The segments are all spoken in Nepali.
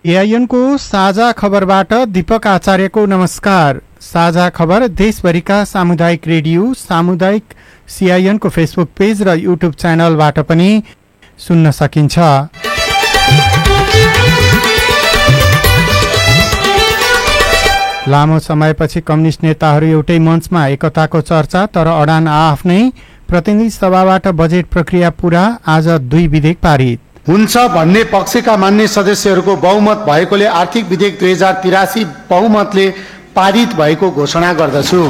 सीआईएनको साझा खबरबाट दीपक आचार्यको नमस्कार। साझा खबर देशभरिका सामुदायिक रेडियो, सामुदायिक सीआईएनको फेसबुक पेज र युट्युब च्यानलबाट पनि सुन्न सकिन्छ। लामो समयपछि कम्युनिस्ट नेताहरू एउटै मञ्चमा, एकताको चर्चा, तर अडान आफ्नै। प्रतिनिधि सभाबाट बजेट प्रक्रिया पूरा, आज 2 विधेयक पारित। हुन्छ भन्ने पक्षका मान्य सदस्यहरूको बहुमत भएकोले आर्थिक विधेयक 2083 बहुमतले पारित भएको घोषणा गर्दछु।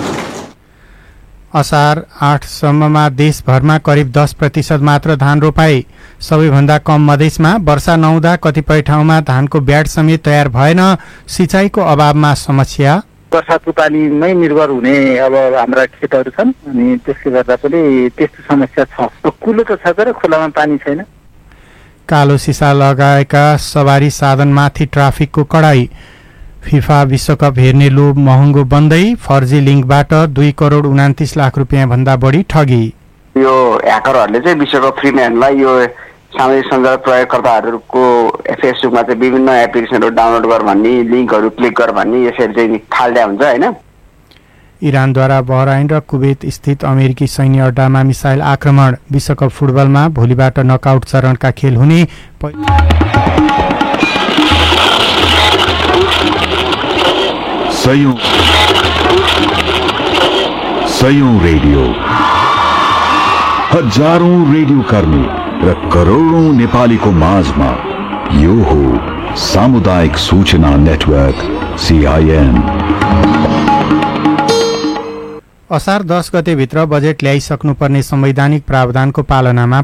असार 8 सम्ममा देशभरमा करिब 10% मात्र धान रोपाई। सबैभन्दा कम मधेसमा वर्षा नहुँदा कतिपय ठाउँमा धानको ब्याड समेत तयार भएन। सिँचाइको अभावमा समस्या। बर्सातको पानीमै निर्भर हुने अब हाम्रा खेतहरू छन् अनि त्यसले गर्दा पनि त्यस्तो समस्या छ। कुलो त छ तर खोलामा पानी छैन। कालो सिसा लगाएका सवारी साधनमाथि ट्राफिकको कडाई। फिफा विश्वकप हेर्ने लोभ महँगो बन्दै। फर्जी लिङ्कबाट 2 करोड 29 लाख रुपियाँ भन्दा बढी ठगी। यो ह्याकरहरूले चाहिँ विश्वकप फ्रीम्यानलाई यो सामाजिक सञ्जाल प्रयोगकर्ताहरूको फेसबुकमा चाहिँ विभिन्न एप्लिकेसनहरू डाउनलोड गर भन्ने, लिङ्कहरू क्लिक गर भन्ने यसरी चाहिँ थाल्दा हुन्छ हैन। इरानद्वारा बहराइन र कुवेत स्थित अमेरिकी सैन्य अड्डामा मिसाइल आक्रमण। विश्वकप फुटबलमा भोलिबाट नकआउट चरणका खेल हुने। सयौं रेडियो, हजारौं रेडियो कर्मी र करोडौं नेपालीको माझमा यो हो सामुदायिक सूचना नेटवर्क सीआईएन। असार 10 गतेभित्र बजेट ल्याइसक्नुपर्ने संवैधानिक प्रावधानको पालनामा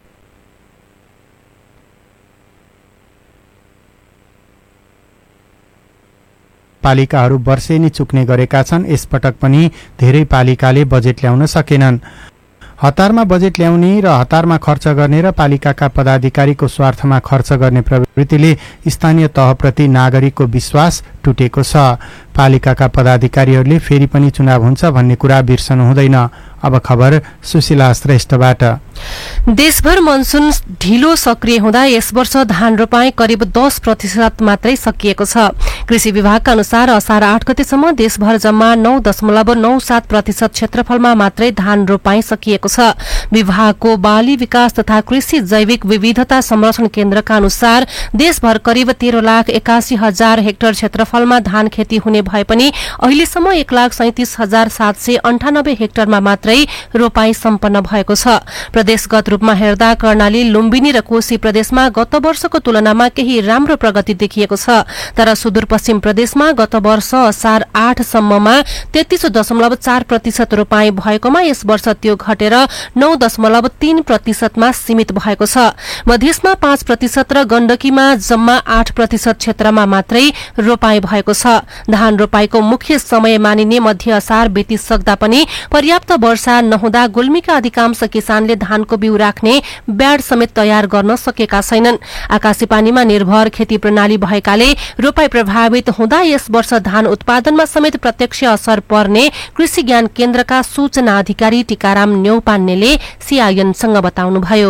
पालिकाहरू वर्षेनी चुक्ने गरेका छन्। यसपटक पनि धेरै पालिकाले बजेट ल्याउन सकेनन्। हतारमा बजेट ल्याउने र हतारमा खर्च गर्ने र पालिकाका पदाधिकारीको स्वार्थमा खर्च गर्ने प्रवृत्तिले स्थानीय तहप्रति नागरिकको विश्वास टुटेको छ। पालिकाका पदाधिकारीहरूले फेरि पनि चुनाव हुन्छ भन्ने कुरा बिर्सनु हुँदैन। अब खबर सुशीला श्रेष्ठबाट। देशभर मनसुन ढिलो सक्रिय हुँदा यस वर्ष धान रोपाई करिब 10% मात्रै सकिएको छ। कृषि विभागका अनुसार असार 8 गतेसम्म देशभर जम्मा 9.97% क्षेत्रफलमा मात्रै धान रोपाई सकिएको छ। विभागको बाली विकास तथा कृषि जैविक विविधता संरक्षण केन्द्रका अनुसार देशभर करिब 13,81,000 हेक्टर क्षेत्रफलमा धान खेती हुने भए पनि अहिलेसम्म 1,37,798 हेक्टरमा मात्रै रोपाई सम्पन्न भएको छ। प्रदेशगत रूपमा हेर्दा कर्णाली, लुम्बिनी र कोशी प्रदेशमा गत वर्षको तुलनामा केही राम्रो प्रगति देखिएको छ। तर सुदूरपश्चिम प्रदेशमा गत वर्ष असार 8 सम्ममा 33.4% रोपाई भएकोमा यस वर्ष त्यो घटेर 9.3% मा सीमित भएको छ। मधेसमा 5% र गण्डकीमा जम्मा 8% क्षेत्रमा मात्रै रोपाई भएको छ। धान रोपाईको मुख्य समय मानिने मध्य असार बितिसक्दा पनि पर्याप्त वर्षा नहुँदा गुल्मीका अधिकांश किसानले धानको बिउ राख्ने ब्याड समेत तयार गर्न सकेका छैनन्। आकाशी पानीमा निर्भर खेती प्रणाली भएकाले रोपाई प्रभावित हुँदा यस वर्ष धान उत्पादनमा समेत प्रत्यक्ष असर पर्ने कृषि ज्ञान केन्द्रका सूचना अधिकारी टीकाराम न्यौपान्नेले सीआईएनसँग बताउनुभयो।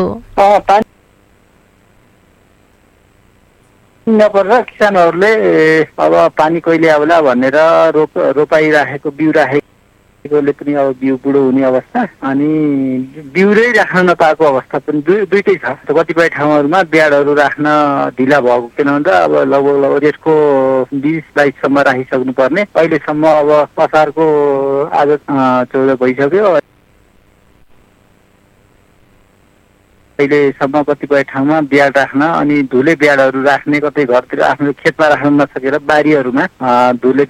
नपर्दा किसानहरूले अब पानी कहिले आउला भनेर रोपाई राखेको बिउ राखेकोले पनि अब बिउ बुढो हुने अवस्था अनि बिउरै राख्न नपाएको अवस्था पनि दुईटै छ। कतिपय ठाउँहरूमा ब्याडहरू राख्न ढिला भएको किन भन्दा अब लगभग जेठको 20-22 सम्म राखिसक्नु पर्ने। अहिलेसम्म अब असारको आज 14 भइसक्यो। अहिलेसम्म कतिपय ठाउँमा ब्याड राख्न अनि धुले ब्याडहरू राख्ने, कतै घरतिर आफ्नो खेतमा राख्न नसकेर बारीहरूमा धुले